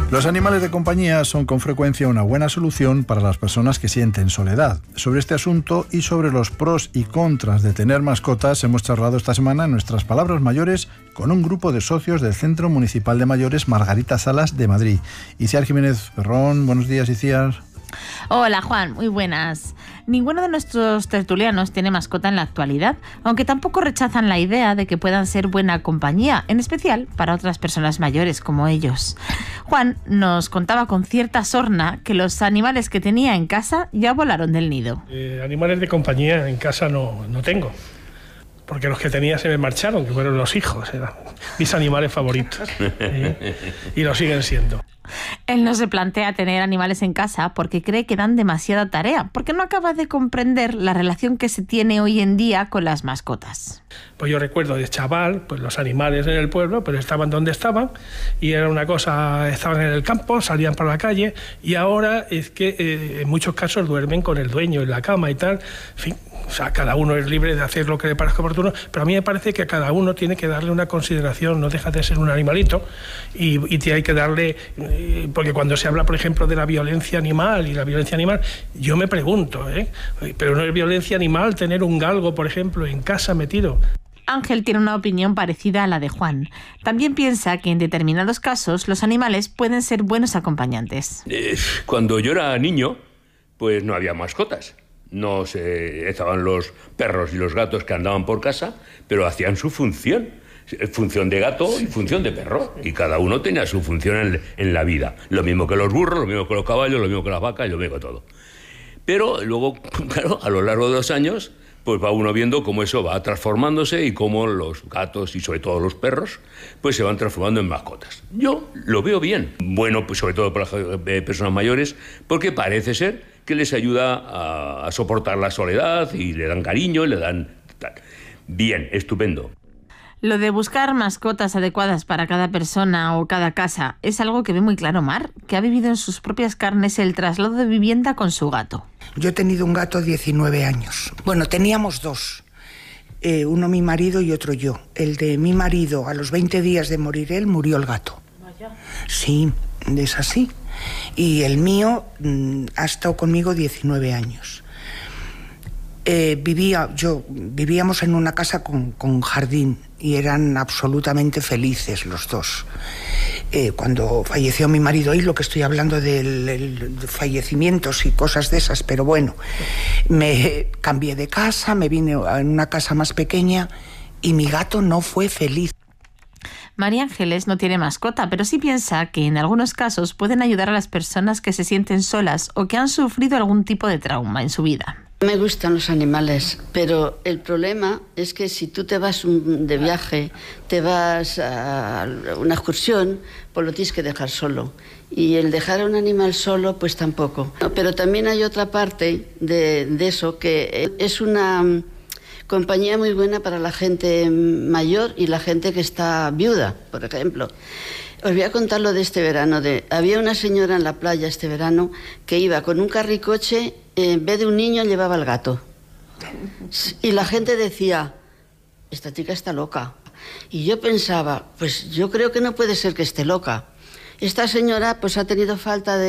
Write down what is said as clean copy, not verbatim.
Los animales de compañía son con frecuencia una buena solución para las personas que sienten soledad. Sobre este asunto y sobre los pros y contras de tener mascotas hemos charlado esta semana en Nuestras Palabras Mayores con un grupo de socios del Centro Municipal de Mayores Margarita Salas de Madrid. Iciar Jiménez Ferrón, buenos días, Iciar. Hola Juan, muy buenas. Ninguno de nuestros tertulianos tiene mascota en la actualidad, aunque tampoco rechazan la idea de que puedan ser buena compañía, en especial para otras personas mayores como ellos. Juan nos contaba con cierta sorna que los animales que tenía en casa ya volaron del nido. Animales de compañía en casa no tengo, porque los que tenía se me marcharon, que fueron los hijos, eran mis animales favoritos, y lo siguen siendo. Él no se plantea tener animales en casa porque cree que dan demasiada tarea, porque no acaba de comprender la relación que se tiene hoy en día con las mascotas. Pues yo recuerdo de chaval, pues los animales en el pueblo, pero estaban donde estaban, y era una cosa, estaban en el campo, salían por la calle, y ahora es que en muchos casos duermen con el dueño en la cama y tal, en fin. O sea, cada uno es libre de hacer lo que le parezca oportuno, pero a mí me parece que a cada uno tiene que darle una consideración, no deja de ser un animalito, y hay que darle, porque cuando se habla, por ejemplo, de la violencia animal, yo me pregunto, pero no es violencia animal tener un galgo, por ejemplo, en casa metido. Ángel tiene una opinión parecida a la de Juan. También piensa que en determinados casos los animales pueden ser buenos acompañantes. Cuando yo era niño, pues no había mascotas. No sé, estaban los perros y los gatos que andaban por casa, pero hacían su función de gato y función de perro, y cada uno tenía su función en la vida. Lo mismo que los burros, lo mismo que los caballos, lo mismo que las vacas y lo mismo que todo. Pero luego, claro, a lo largo de los años, pues va uno viendo cómo eso va transformándose y cómo los gatos y sobre todo los perros pues se van transformando en mascotas. Yo lo veo bien. Bueno, pues sobre todo para las personas mayores, porque parece ser que les ayuda a soportar la soledad y le dan cariño y le dan... Bien, estupendo. Lo de buscar mascotas adecuadas para cada persona o cada casa es algo que ve muy claro Mar, que ha vivido en sus propias carnes el traslado de vivienda con su gato. Yo he tenido un gato 19 años. Bueno, teníamos dos. Uno mi marido y otro yo. El de mi marido, a los 20 días de morir él, murió el gato. Vaya. Sí, es así. Y el mío ha estado conmigo 19 años. Vivíamos en una casa con jardín y eran absolutamente felices los dos. Cuando falleció mi marido, y lo que estoy hablando de fallecimientos y cosas de esas, pero bueno, me cambié de casa, me vine a una casa más pequeña y mi gato no fue feliz. María Ángeles no tiene mascota, pero sí piensa que en algunos casos pueden ayudar a las personas que se sienten solas o que han sufrido algún tipo de trauma en su vida. Me gustan los animales, pero el problema es que si tú te vas de viaje, te vas a una excursión, pues lo tienes que dejar solo. Y el dejar a un animal solo, pues tampoco. Pero también hay otra parte de eso, que es una compañía muy buena para la gente mayor y la gente que está viuda, por ejemplo. Os voy a contar lo de este verano. Había una señora en la playa este verano que iba con un carricoche, en vez de un niño llevaba al gato. Y la gente decía, esta chica está loca. Y yo pensaba, pues yo creo que no puede ser que esté loca. Esta señora pues ha tenido falta de